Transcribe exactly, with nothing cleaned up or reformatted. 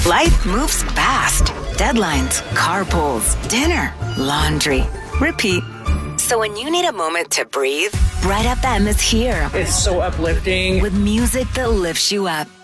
Life moves fast. Deadlines, carpools, dinner, laundry. Repeat. So when you need a moment to breathe, Bright F M is here. It's so uplifting. With music that lifts you up.